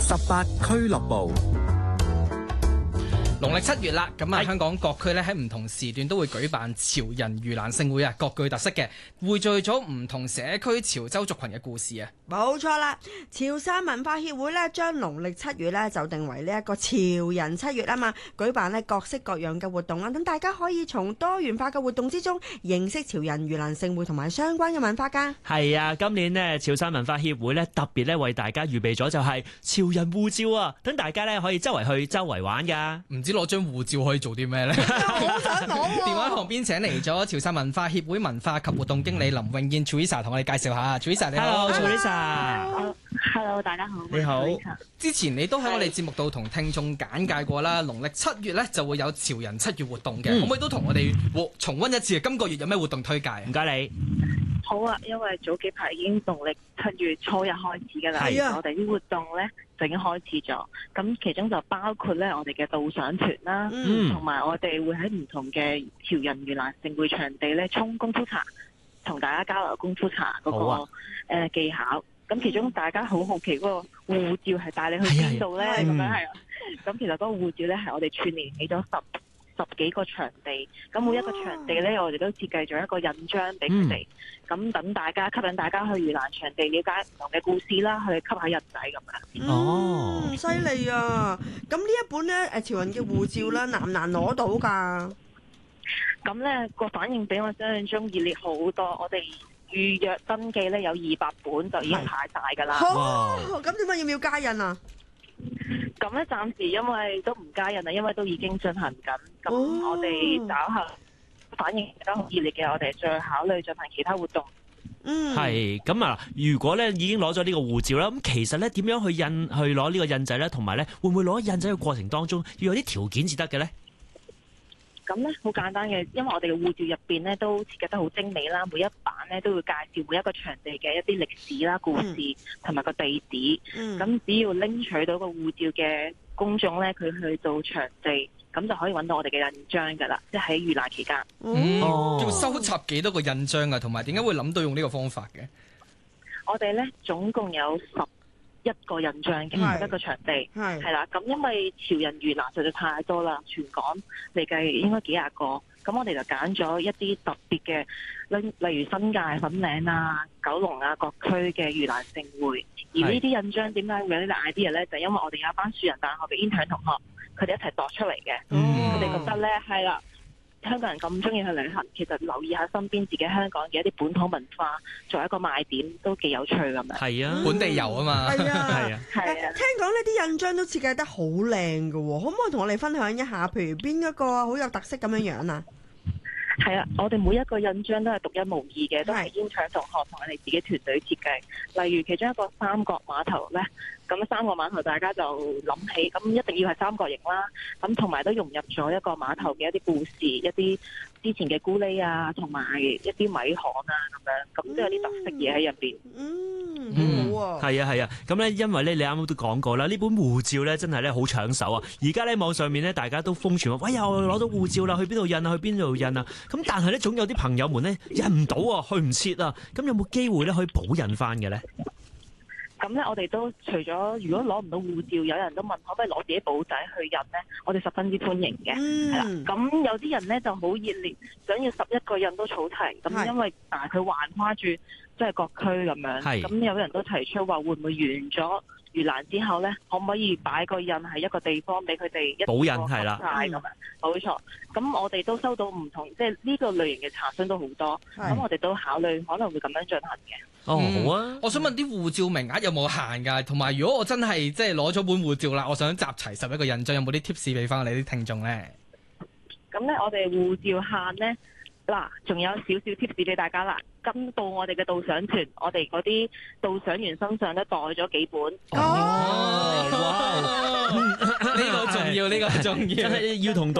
18俱樂部。 農曆7月啦，咁啊香港各區咧喺唔同時段都會舉辦潮人盂蘭勝會啊，各具特色嘅，匯聚咗唔同社區潮州族群嘅故事啊。 冇錯啦，潮汕文化協會咧將農曆7月咧就定為呢一個潮人7月啊嘛，舉辦咧各式各樣嘅活動啦，等大家可以從多元化嘅活動之中認識潮人盂蘭勝會同埋相關嘅文化㗎。 係啊，今年呢潮汕文化協會咧特別咧為大家預備咗就係潮人護照啊，等大家咧可以周圍去周圍玩㗎。 唔知攞張護照可以做啲咩呢？ 好想攞喎！ 電話旁邊請嚟咗潮汕文化協會文化及活動經理林詠燕 Teresa 同我哋介紹下。Teresa 你好。 Hello， 大家好。 你好。 之前你都喺我哋節目度同聽眾簡介過啦，農曆7月咧就會有潮人7月活動嘅，可唔可以都同我哋重溫一次今個月有咩活動推介？ 唔該你。 好啊，因為早幾排已經農曆7月初一開始㗎啦，我哋啲活動咧就已經開始咗。咁其中就包括咧我哋嘅導賞團啦，同埋我哋會喺唔同嘅潮人盂蘭勝會場地咧沖功夫茶，同大家交流功夫茶嗰個技巧。咁其中大家好好奇嗰個護照係帶你去邊度咧？咁樣係啊。咁其實嗰個護照咧係我哋串連起咗十幾個場地，咁每一個場地咧，我哋都設計咗一個印章俾佢哋，咁等大家吸引大家去盂蘭場地了解唔同嘅故事啦，去吸下印仔咁樣。 犀利啊！咁呢一本咧潮人嘅護照啦，難唔難攞到㗎？ 咁咧個反應比我想象中熱烈好多，我哋預約登記咧有200本就已經排晒㗎啦。 咁點解要唔要加印啊？ 咁咧暫時因為都唔加印啦，因為都已經進行緊。咁我哋稍後反應都好熱烈嘅，我哋再考慮進行其他活動。 係咁啊！如果咧已經攞咗呢個護照啦，咁其實咧點樣去攞呢個印仔咧？同埋咧會唔會攞印仔嘅過程當中要有啲條件至得嘅咧？ 咁咧好簡單嘅，因為我哋嘅護照入邊咧都設計得好精美啦，每一版咧都會介紹每一個場地嘅一啲歷史啦、故事同埋個地址。咁只要拎取到個護照嘅公眾咧，佢去到場地，咁就可以揾到我哋嘅印章噶啦，即係喺盂蘭期間。 要收集幾多個印章啊？同埋點解會諗到用呢個方法嘅？ 我哋咧總共有11個印章嘅一個場地，係啦。咁因為潮人盂蘭實在太多啦，全港嚟計應該幾廿個。咁我哋就揀咗一啲特別嘅，例如新界粉嶺啊、九龍啊各區嘅盂蘭勝會。而呢啲印章點解會有呢啲 idea 咧？就因為我哋有一班樹仁大學嘅 intern 同學，佢哋一齊度出嚟嘅。佢哋覺得咧係啦。香港人咁中意去旅行，其實留意下身邊自己香港嘅一啲本土文化，作為一個賣點都幾有趣咁樣。 係啊， 本地遊啊嘛。 係啊， 係啊。 聽講呢啲印章都設計得好靚㗎喎，可唔可以同我哋分享一下？譬如邊一個好有特色咁樣樣啊？ 係啊，我哋每一個印章都係獨一無二嘅，都係intern同學同我哋自己團隊設計。例如其中一個三角碼頭咧，咁三角碼頭大家就諗起，咁一定要係三角形啦。咁同埋都融入咗一個碼頭嘅一啲故事，一啲之前嘅咕喱啊，同埋一啲米行啊咁樣，咁都有啲特色嘢喺入邊。 好啊。 係啊係啊，咁咧因為咧你啱啱都講過啦，呢本護照咧真係咧好搶手啊！而家咧網上面咧大家都瘋傳話，喂，又攞到護照啦，去邊度印啊？去邊度印啊？咁但係咧總有啲朋友們咧印唔到啊，去唔切啊！咁有冇機會咧可以補印翻嘅咧？ 咁咧，我哋都除咗如果攞唔到護照，有人都問可唔可以攞自己簿仔去印咧，我哋十分之歡迎嘅。係啦，咁有啲人咧就好熱烈，想要11個印都儲齊。咁因為佢橫跨住即係各區咁樣。咁有人都提出話，會唔會完咗盂蘭之後咧，可唔可以擺個印喺一個地方俾佢哋一補印係啦，咁樣冇錯。咁我哋都收到唔同，即係呢個類型嘅查詢都好多。咁我哋都考慮可能會咁樣進行嘅。 好啊！ 我想問啲護照名額有冇限㗎？同埋如果我真係即係攞咗本護照啦，我想集齊11個印章，有冇啲 tips 俾翻我哋啲聽眾咧？ 咁咧，我哋護照限咧，嗱，仲有少少 tips 俾大家啦。跟到我哋嘅導賞團，我哋嗰啲導賞員身上咧袋咗幾本。 哇！呢個重要，呢個重要， 真係要同